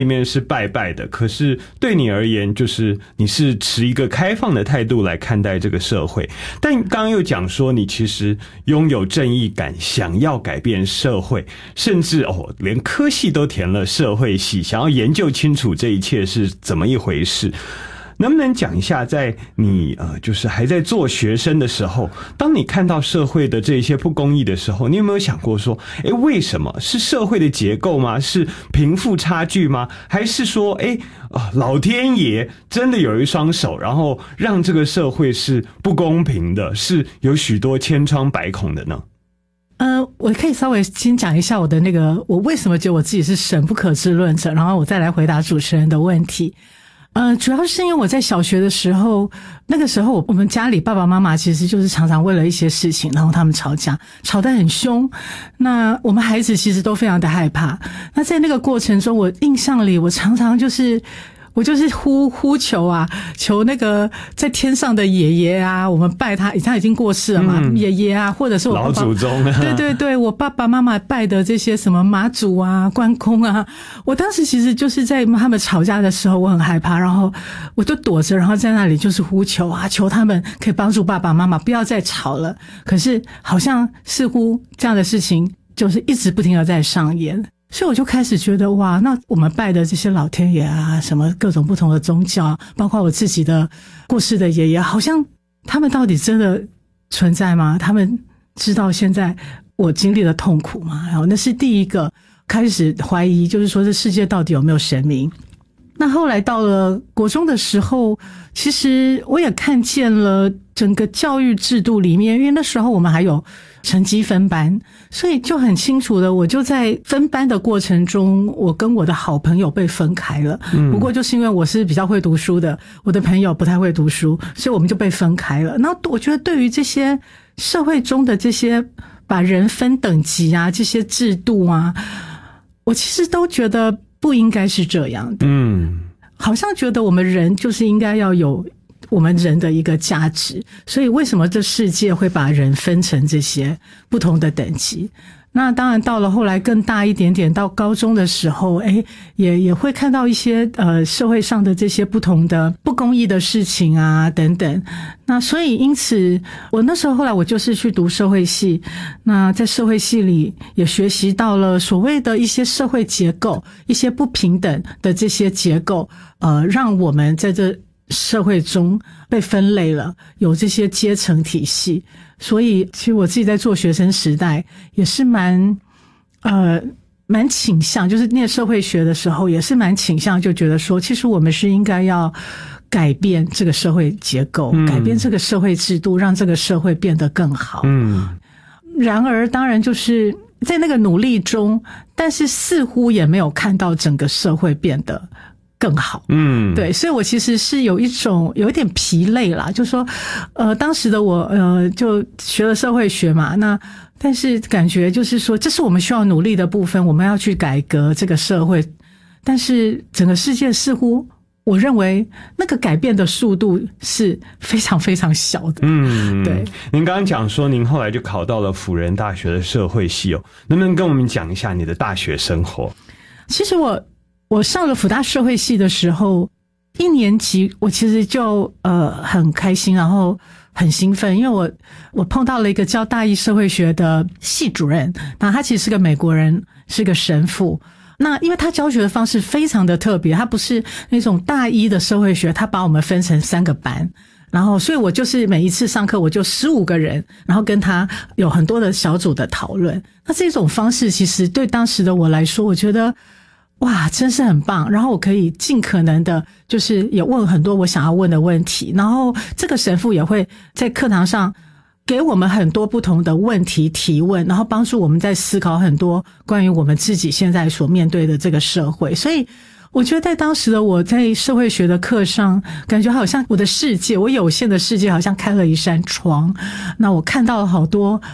里面是拜拜的，可是对你而言，就是你是持一个开放的态度来看待这个社会。但刚刚又讲说，你其实拥有正义感，想要改变社会，甚至连科系都填了社会系，想要研究清楚这一切是怎么一回事。能不能讲一下，在你就是还在做学生的时候，当你看到社会的这一些不公义的时候，你有没有想过说，为什么是社会的结构吗？是贫富差距吗？还是说，老天爷真的有一双手，然后让这个社会是不公平的，是有许多千疮百孔的呢？ 我可以稍微先讲一下我的我为什么觉得我自己是神不可知论者，然后我再来回答主持人的问题。主要是因为我在小学的时候，那个时候我们家里爸爸妈妈其实就是常常为了一些事情，然后他们吵架，吵得很凶。那我们孩子其实都非常的害怕。那在那个过程中，我印象里，我常常我就是呼求啊，求那个在天上的爷爷啊，我们拜他已经过世了嘛，爷爷啊，或者是我爸爸老祖宗啊， 对对对，我爸爸妈妈拜的这些什么妈祖啊、关公啊，我当时其实就是在他们吵架的时候，我很害怕，然后我就躲着，然后在那里就是呼求啊，求他们可以帮助爸爸妈妈不要再吵了。可是好像似乎这样的事情就是一直不停的在上演。所以我就开始觉得，哇，那我们拜的这些老天爷啊，什么各种不同的宗教，包括我自己的过世的爷爷，好像他们到底真的存在吗？他们知道现在我经历的痛苦吗？然后那是第一个开始怀疑，就是说这世界到底有没有神明。那后来到了国中的时候，其实我也看见了整个教育制度里面，因为那时候我们还有成绩分班，所以就很清楚的，我就在分班的过程中，我跟我的好朋友被分开了。不过就是因为我是比较会读书的，我的朋友不太会读书，所以我们就被分开了。那我觉得对于这些社会中的这些把人分等级啊，这些制度啊，我其实都觉得不应该是这样的。好像觉得我们人就是应该要有我们人的一个价值，所以为什么这世界会把人分成这些不同的等级？那当然到了后来更大一点点，到高中的时候，也会看到一些社会上的这些不同的不公义的事情啊等等。那所以因此我那时候后来我就是去读社会系，那在社会系里也学习到了所谓的一些社会结构，一些不平等的这些结构，让我们在这社会中被分类了，有这些阶层体系。所以其实我自己在做学生时代也是蛮倾向，就是念社会学的时候也是蛮倾向，就觉得说其实我们是应该要改变这个社会结构，改变这个社会制度，让这个社会变得更好。然而当然就是在那个努力中，但是似乎也没有看到整个社会变得更好。对，所以我其实是有一点疲累啦，就是说当时的我就学了社会学嘛，那但是感觉就是说这是我们需要努力的部分，我们要去改革这个社会，但是整个世界似乎我认为那个改变的速度是非常非常小的。对。 您刚刚讲说您后来就考到了辅仁大学的社会系能不能跟我们讲一下你的大学生活？ 其实我上了辅大社会系的时候，1年级我其实就很开心，然后很兴奋，因为我碰到了一个教大一社会学的系主任，那他其实是个美国人，是个神父。那因为他教学的方式非常的特别，他不是那种大一的社会学，他把我们分成3个班，然后所以我就是每一次上课我就15个人，然后跟他有很多的小组的讨论。那这种方式其实对当时的我来说，我觉得哇，真是很棒！然后我可以尽可能的，就是也问很多我想要问的问题，然后这个神父也会在课堂上给我们很多不同的问题提问，然后帮助我们在思考很多关于我们自己现在所面对的这个社会。所以我觉得在当时的我在社会学的课上，感觉好像我的世界，我有限的世界好像开了一扇窗，那我看到了好多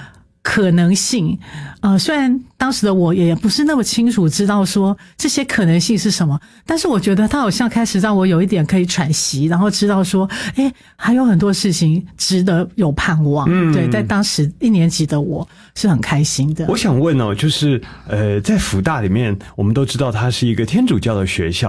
可能性。虽然当时的我也不是那么清楚知道说这些可能性是什么，但是我觉得它好像开始让我有一点可以喘息，然后知道说，还有很多事情值得有盼望。对，在当时1年级的我是很开心的。 我想问哦，就是在辅大里面，我们都知道它是一个天主教的学校，